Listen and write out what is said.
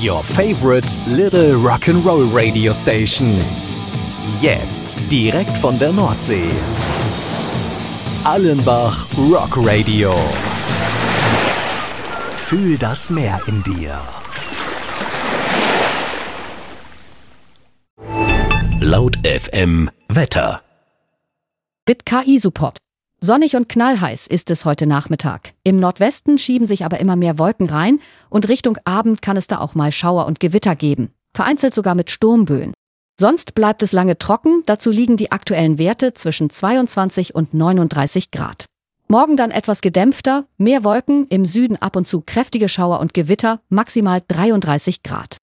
Your favorite little rock'n'roll radio station. Jetzt direkt von der Nordsee. Allenbach Rock Radio. Fühl das Meer in dir. Laut FM Wetter. Mit KI-Support. Sonnig und knallheiß ist es heute Nachmittag. Im Nordwesten schieben sich aber immer mehr Wolken rein und Richtung Abend kann es da auch mal Schauer und Gewitter geben. Vereinzelt sogar mit Sturmböen. Sonst bleibt es lange trocken, dazu liegen die aktuellen Werte zwischen 22 und 39 Grad. Morgen dann etwas gedämpfter, mehr Wolken, im Süden ab und zu kräftige Schauer und Gewitter, maximal 33 Grad.